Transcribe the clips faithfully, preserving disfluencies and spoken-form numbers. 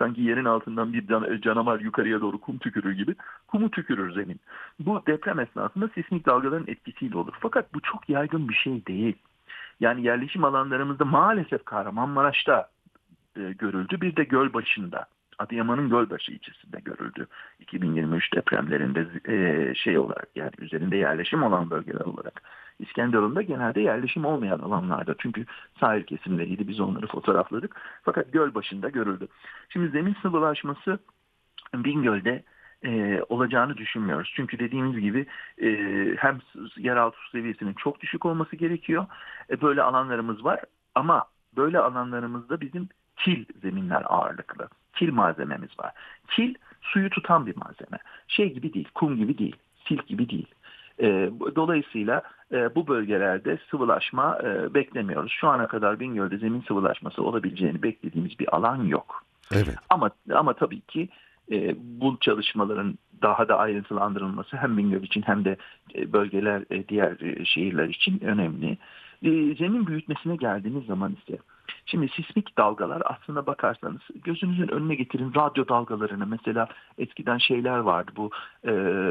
sanki yerin altından bir can, canavar yukarıya doğru kum tükürür gibi kumu tükürür zemin. Bu deprem esnasında sismik dalgaların etkisiyle olur. Fakat bu çok yaygın bir şey değil. Yani yerleşim alanlarımızda maalesef Kahramanmaraş'ta e, görüldü. Bir de Gölbaşı'nda, Adıyaman'ın Gölbaşı ilçesinde görüldü. iki bin yirmi üç depremlerinde e, şey olarak, yani üzerinde yerleşim olan bölgeler olarak. İskenderun'da genelde yerleşim olmayan alanlarda. Çünkü sahil kesimleriydi. Biz onları fotoğrafladık. Fakat Gölbaşı'nda görüldü. Şimdi zemin sıvılaşması Bingöl'de e, olacağını düşünmüyoruz. Çünkü dediğimiz gibi e, hem yeraltı su seviyesinin çok düşük olması gerekiyor. E, böyle alanlarımız var ama böyle alanlarımızda bizim kil zeminler ağırlıklı. Kil malzememiz var. Kil suyu tutan bir malzeme. Şey gibi değil, kum gibi değil, silt gibi değil. E, dolayısıyla e, bu bölgelerde sıvılaşma e, beklemiyoruz. Şu ana kadar Bingöl'de zemin sıvılaşması olabileceğini beklediğimiz bir alan yok. Evet. Ama ama tabii ki e, bu çalışmaların daha da ayrıntılandırılması hem Bingöl için hem de e, bölgeler e, diğer e, şehirler için önemli. E, zemin büyütmesine geldiğiniz zaman ise şimdi sismik dalgalar aslına bakarsanız gözünüzün önüne getirin radyo dalgalarını. Mesela eskiden şeyler vardı, bu e,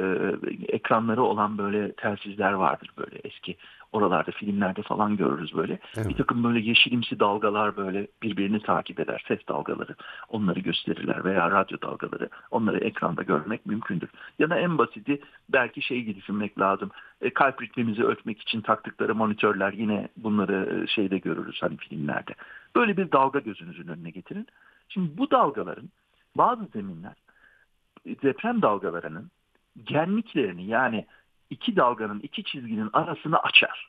ekranları olan böyle telsizler vardır, böyle eski oralarda filmlerde falan görürüz böyle. Bir Evet. takım böyle yeşilimsi dalgalar böyle birbirini takip eder, ses dalgaları onları gösterirler veya radyo dalgaları, onları ekranda görmek mümkündür. Ya da en basiti belki şey gibi düşünmek lazım, e, kalp ritmimizi ölçmek için taktıkları monitörler, yine bunları e, şeyde görürüz hani filmlerde. Böyle bir dalga gözünüzün önüne getirin. Şimdi bu dalgaların bazı zeminler e, deprem dalgalarının genliklerini, yani iki dalganın, iki çizginin arasını açar.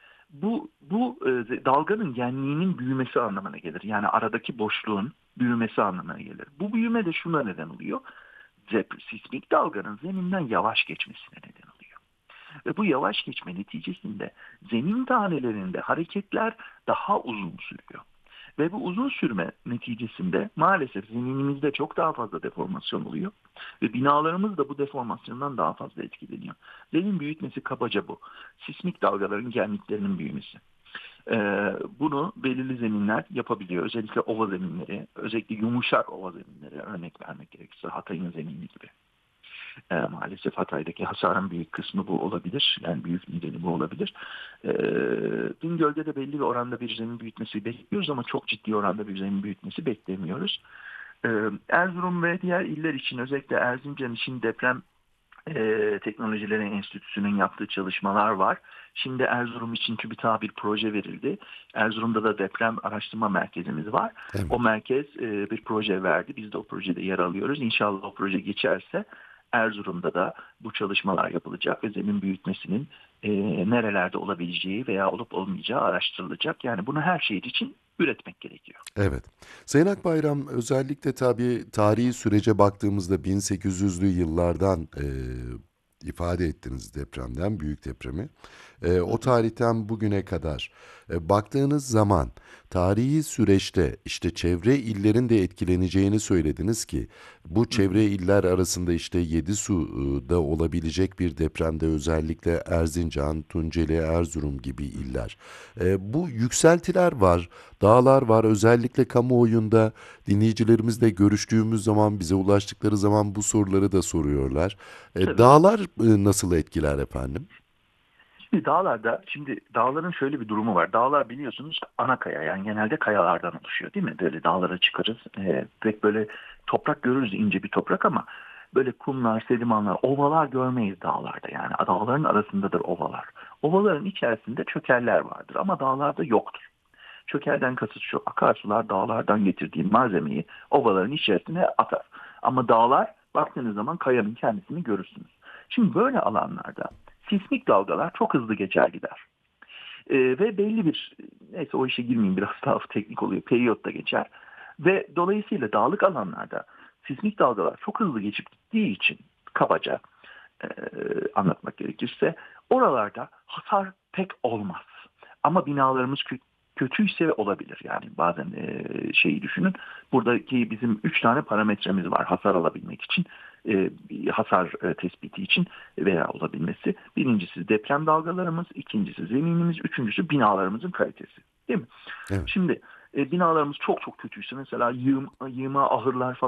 Bu, bu e, dalganın genliğinin büyümesi anlamına gelir. Yani aradaki boşluğun büyümesi anlamına gelir. Bu büyüme de şuna neden oluyor: Zep, sismik dalganın zeminden yavaş geçmesine neden oluyor. Ve bu yavaş geçme neticesinde zemin tanelerinde hareketler daha uzun sürüyor. Ve bu uzun sürme neticesinde maalesef zeminimizde çok daha fazla deformasyon oluyor. Ve binalarımız da bu deformasyondan daha fazla etkileniyor. Zemin büyütmesi kabaca bu. Sismik dalgaların genliklerinin büyümesi. Ee, bunu belirli zeminler yapabiliyor. Özellikle ova zeminleri, özellikle yumuşak ova zeminleri, örnek vermek gerekirse Hatay'ın zemini gibi. E, maalesef Hatay'daki hasarın büyük kısmı bu olabilir. Yani büyük nedeni bu olabilir. E, Bingöl'de de belli bir oranda bir zemin büyütmesi bekliyoruz ama çok ciddi oranda bir zemin büyütmesi beklemiyoruz. E, Erzurum ve diğer iller için, özellikle Erzincan için deprem e, Teknolojileri Enstitüsü'nün yaptığı çalışmalar var. Şimdi Erzurum için TÜBİTAK'a bir proje verildi. Erzurum'da da deprem araştırma merkezimiz var. O Evet. merkez e, bir proje verdi. Biz de o projede yer alıyoruz. İnşallah o proje geçerse Erzurum'da da bu çalışmalar yapılacak ve zemin büyütmesinin e, nerelerde olabileceği veya olup olmayacağı araştırılacak. Yani bunu her şehir için üretmek gerekiyor. Evet. Sayın Akbayram, özellikle tabii tarihi sürece baktığımızda bin sekiz yüzlü yıllardan e, ifade ettiniz depremden, büyük depremi. E, Hı o hı. tarihten bugüne kadar e, baktığınız zaman tarihi süreçte işte çevre illerin de etkileneceğini söylediniz ki bu Hı hı. çevre iller arasında işte Yedisu'da olabilecek bir depremde özellikle Erzincan, Tunceli, Erzurum gibi iller. E, bu yükseltiler var. Dağlar var. Özellikle kamuoyunda dinleyicilerimizle görüştüğümüz zaman, bize ulaştıkları zaman bu soruları da soruyorlar. E, Tabii. dağlar e, nasıl etkiler efendim? Şimdi dağlarda, şimdi dağların şöyle bir durumu var. Dağlar biliyorsunuz ana kaya, yani genelde kayalardan oluşuyor değil mi? Böyle dağlara çıkarız. Ee, pek böyle toprak görürüz, ince bir toprak, ama böyle kumlar, sedimanlar, ovalar görmeyiz dağlarda. Yani dağların arasındadır ovalar. Ovaların içerisinde çökeller vardır ama dağlarda yoktur. Çökelden kasıt şu: akarsular dağlardan getirdiği malzemeyi ovaların içerisine atar. Ama dağlar, baktığınız zaman kayanın kendisini görürsünüz. Şimdi böyle alanlarda sismik dalgalar çok hızlı geçer gider. Ee, ve belli bir, neyse o işe girmeyeyim, biraz daha teknik oluyor, periyotta geçer. Ve dolayısıyla dağlık alanlarda sismik dalgalar çok hızlı geçip gittiği için, kabaca e, anlatmak gerekirse, oralarda hasar pek olmaz. Ama binalarımız kö- kötüyse olabilir. Yani bazen e, şeyi düşünün. Buradaki bizim üç tane parametremiz var hasar alabilmek için, e, hasar e, tespiti için veya olabilmesi. Birincisi deprem dalgalarımız, ikincisi zeminimiz, üçüncüsü binalarımızın kalitesi. Değil mi? Evet. Şimdi e, binalarımız çok çok kötüyse, mesela yığım, yığma ahırlar falan